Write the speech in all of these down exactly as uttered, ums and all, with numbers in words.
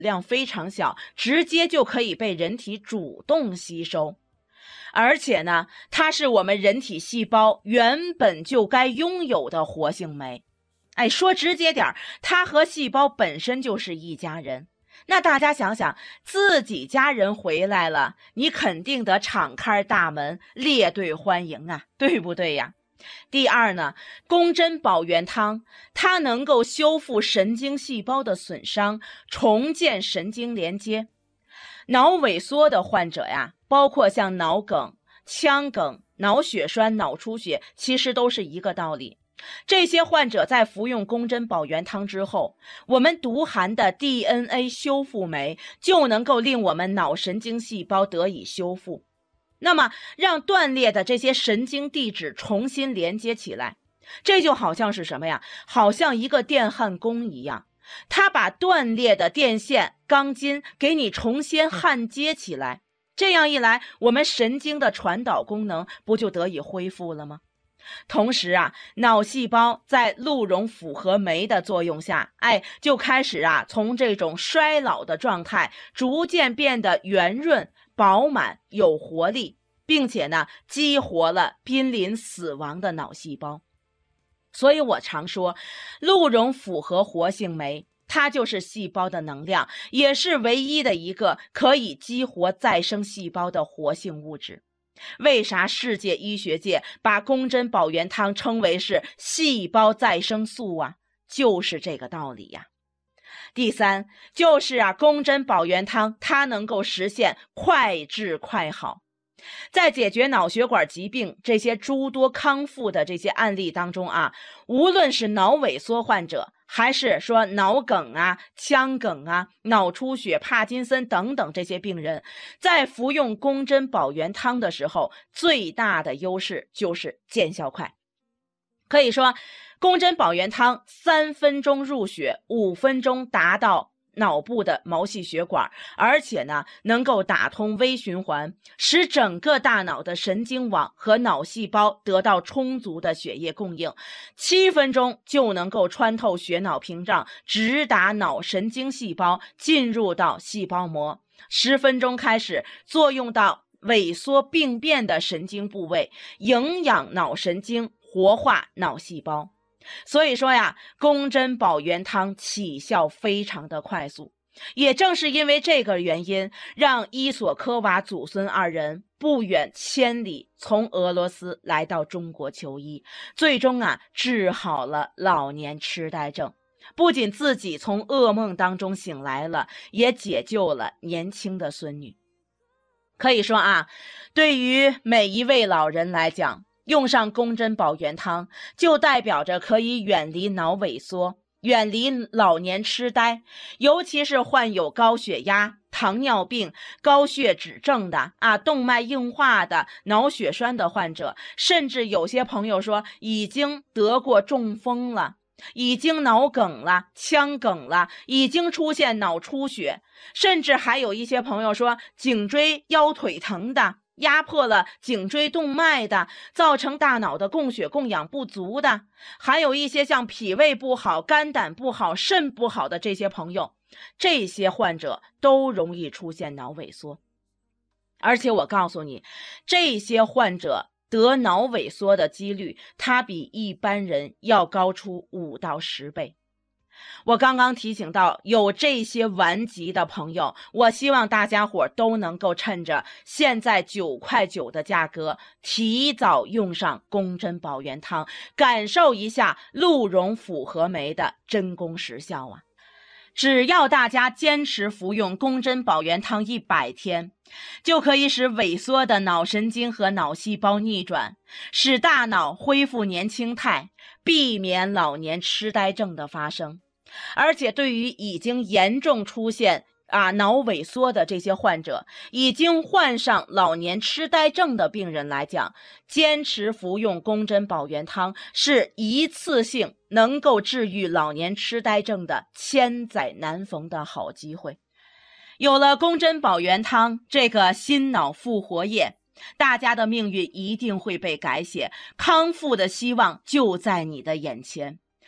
量非常小，直接就可以被人体主动吸收。而且呢，它是我们人体细胞原本就该拥有的活性酶。哎，说直接点，它和细胞本身就是一家人。那大家想想，自己家人回来了，你肯定得敞开大门，列队欢迎啊，对不对呀？第二呢，宫针保元汤它能够修复神经细胞的损伤，重建神经连接。脑萎缩的患者呀，包括像脑梗、腔梗、脑血栓、脑出血，其实都是一个道理。这些患者在服用宫针保元汤之后，我们毒含的 D N A 修复酶就能够令我们脑神经细胞得以修复，那么让断裂的这些神经递质重新连接起来。这就好像是什么呀？好像一个电焊工一样，他把断裂的电线、钢筋给你重新焊接起来。这样一来，我们神经的传导功能不就得以恢复了吗？同时啊，脑细胞在鹿茸复合酶的作用下，哎，就开始啊，从这种衰老的状态逐渐变得圆润、饱满、有活力，并且呢，激活了濒临死亡的脑细胞。所以我常说，鹿茸复合活性酶，它就是细胞的能量，也是唯一的一个可以激活再生细胞的活性物质。为啥世界医学界把宫针保元汤称为是细胞再生素啊？就是这个道理呀。第三，就是啊，宫针保元汤它能够实现快治快好。在解决脑血管疾病这些诸多康复的这些案例当中啊，无论是脑萎缩患者，还是说脑梗啊、腔梗啊、脑出血、帕金森等等这些病人，在服用宫针保元汤的时候，最大的优势就是见效快。可以说，宫针保元汤三分钟入血，五分钟达到脑部的毛细血管，而且呢，能够打通微循环，使整个大脑的神经网和脑细胞得到充足的血液供应。七分钟就能够穿透血脑屏障，直达脑神经细胞，进入到细胞膜。十分钟开始作用到萎缩病变的神经部位，营养脑神经，活化脑细胞。所以说呀，宫针保元汤起效非常的快速，也正是因为这个原因，让伊索科娃祖孙二人不远千里从俄罗斯来到中国求医，最终啊治好了老年痴呆症，不仅自己从噩梦当中醒来了，也解救了年轻的孙女。可以说啊，对于每一位老人来讲，用上宫针保元汤就代表着可以远离脑萎缩，远离老年痴呆，尤其是患有高血压、糖尿病、高血脂症的啊，动脉硬化的、脑血栓的患者，甚至有些朋友说已经得过中风了，已经脑梗了、腔梗了，已经出现脑出血，甚至还有一些朋友说颈椎腰腿疼的，压迫了颈椎动脉的，造成大脑的供血供氧不足的，还有一些像脾胃不好、肝胆不好、肾不好的这些朋友，这些患者都容易出现脑萎缩。而且我告诉你，这些患者得脑萎缩的几率，它比一般人要高出五到十倍。我刚刚提醒到有这些顽疾的朋友，我希望大家伙都能够趁着现在九块九的价格，提早用上宫针保元汤，感受一下鹿茸复合酶的真功实效啊！只要大家坚持服用宫针保元汤一百天，就可以使萎缩的脑神经和脑细胞逆转，使大脑恢复年轻态，避免老年痴呆症的发生。而且对于已经严重出现啊脑萎缩的这些患者，已经患上老年痴呆症的病人来讲，坚持服用宫针保元汤是一次性能够治愈老年痴呆症的千载难逢的好机会。有了宫针保元汤这个心脑复活液，大家的命运一定会被改写，康复的希望就在你的眼前。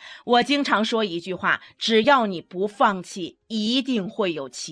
我经常说一句话，只要你不放弃，一定会有奇迹。